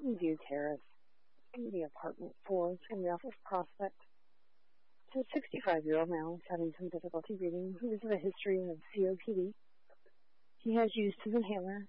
Mountain View Terrace, in the apartment 4, in the office prospect. It's a 65-year-old male who's having some difficulty breathing. He has a history of COPD. He has used his inhaler